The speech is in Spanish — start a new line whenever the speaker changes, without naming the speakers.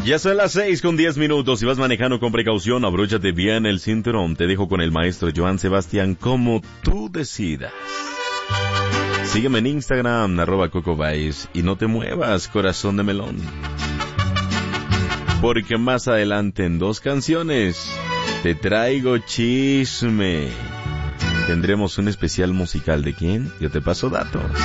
Ya son las 6:10. Si vas manejando con precaución, abróchate bien el cinturón. Te dejo con el maestro Joan Sebastián, como tú decidas. Sígueme en Instagram, @CocoBaez, y no te muevas, corazón de melón. Porque más adelante en 2 canciones te traigo chisme. Tendremos un especial musical de quién, yo te paso datos.